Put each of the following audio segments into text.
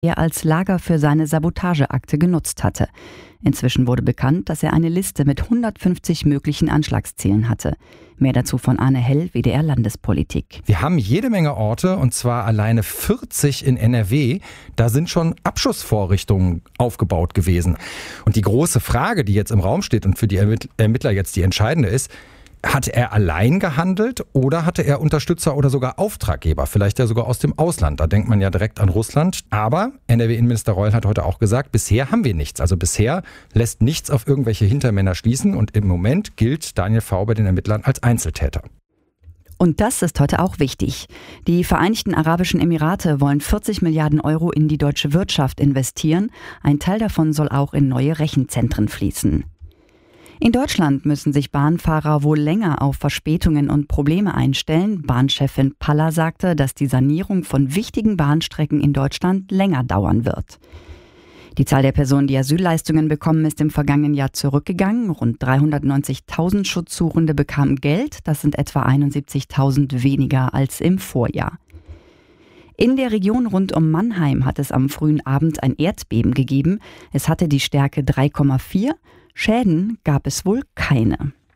er als Lager für seine Sabotageakte genutzt hatte. Inzwischen wurde bekannt, dass er eine Liste mit 150 möglichen Anschlagszielen hatte. Mehr dazu von Arne Hell, WDR Landespolitik. Wir haben jede Menge Orte, und zwar alleine 40 in NRW. Da sind schon Abschussvorrichtungen aufgebaut gewesen. Und die große Frage, die jetzt im Raum steht und für die Ermittler jetzt die entscheidende ist: Hat er allein gehandelt oder hatte er Unterstützer oder sogar Auftraggeber? Vielleicht ja sogar aus dem Ausland. Da denkt man ja direkt an Russland. Aber NRW-Innenminister Reul hat heute auch gesagt, bisher haben wir nichts. Also bisher lässt nichts auf irgendwelche Hintermänner schließen. Und im Moment gilt Daniel V. bei den Ermittlern als Einzeltäter. Und das ist heute auch wichtig. Die Vereinigten Arabischen Emirate wollen 40 Milliarden Euro in die deutsche Wirtschaft investieren. Ein Teil davon soll auch in neue Rechenzentren fließen. In Deutschland müssen sich Bahnfahrer wohl länger auf Verspätungen und Probleme einstellen. Bahnchefin Paller sagte, dass die Sanierung von wichtigen Bahnstrecken in Deutschland länger dauern wird. Die Zahl der Personen, die Asylleistungen bekommen, ist im vergangenen Jahr zurückgegangen. Rund 390.000 Schutzsuchende bekamen Geld. Das sind etwa 71.000 weniger als im Vorjahr. In der Region rund um Mannheim hat es am frühen Abend ein Erdbeben gegeben. Es hatte die Stärke 3,4. Schäden gab es wohl keine.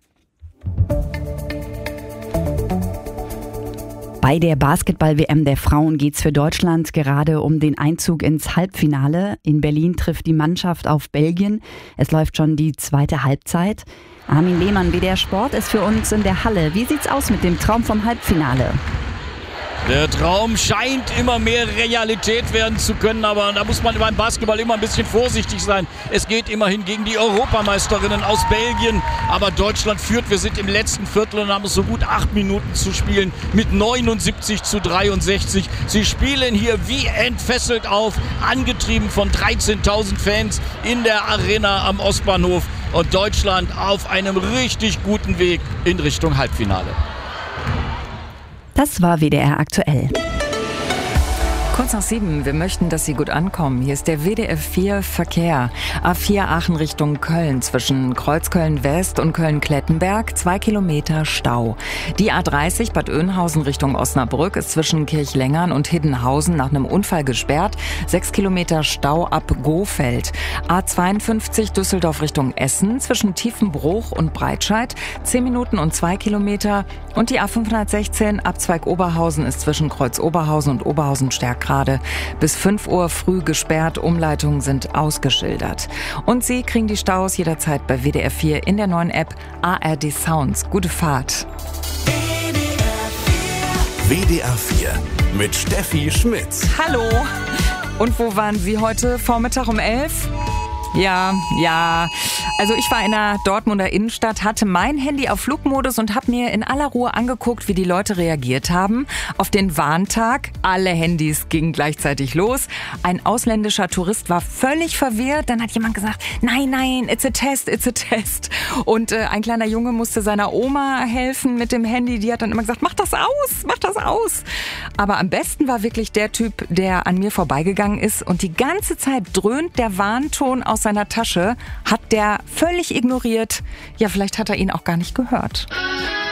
Bei der Basketball-WM der Frauen geht es für Deutschland gerade um den Einzug ins Halbfinale. In Berlin trifft die Mannschaft auf Belgien. Es läuft schon die zweite Halbzeit. Armin Lehmann, WDR Sport, ist für uns in der Halle. Wie sieht's aus mit dem Traum vom Halbfinale? Der Traum scheint immer mehr Realität werden zu können, aber da muss man beim Basketball immer ein bisschen vorsichtig sein. Es geht immerhin gegen die Europameisterinnen aus Belgien, aber Deutschland führt. Wir sind im letzten Viertel und haben es so gut 8 Minuten zu spielen mit 79-63. Sie spielen hier wie entfesselt auf, angetrieben von 13.000 Fans in der Arena am Ostbahnhof, und Deutschland auf einem richtig guten Weg in Richtung Halbfinale. Das war WDR aktuell. Kurz nach 7, wir möchten, dass Sie gut ankommen. Hier ist der WDR 4 Verkehr. A4 Aachen Richtung Köln zwischen Kreuzköln West und Köln-Klettenberg 2 Kilometer Stau. Die A30 Bad Oeynhausen Richtung Osnabrück ist zwischen Kirchlengern und Hiddenhausen nach einem Unfall gesperrt. 6 Kilometer Stau ab Gohfeld. A52 Düsseldorf Richtung Essen zwischen Tiefenbruch und Breitscheid 10 Minuten und 2 Kilometer. Und die A516 Abzweig Oberhausen ist zwischen Kreuz Oberhausen und Oberhausen-Stärkrade bis 5 Uhr früh gesperrt. Umleitungen sind ausgeschildert. Und Sie kriegen die Staus jederzeit bei WDR 4 in der neuen App ARD Sounds. Gute Fahrt. WDR 4 mit Steffi Schmitz. Hallo. Und wo waren Sie heute Vormittag um 11? Ja. Also ich war in der Dortmunder Innenstadt, hatte mein Handy auf Flugmodus und habe mir in aller Ruhe angeguckt, wie die Leute reagiert haben auf den Warntag. Alle Handys gingen gleichzeitig los. Ein ausländischer Tourist war völlig verwirrt. Dann hat jemand gesagt, nein, it's a test. Und ein kleiner Junge musste seiner Oma helfen mit dem Handy. Die hat dann immer gesagt, mach das aus. Aber am besten war wirklich der Typ, der an mir vorbeigegangen ist und die ganze Zeit dröhnt der Warnton aus seiner Tasche, hat der völlig ignoriert. Ja, vielleicht hat er ihn auch gar nicht gehört.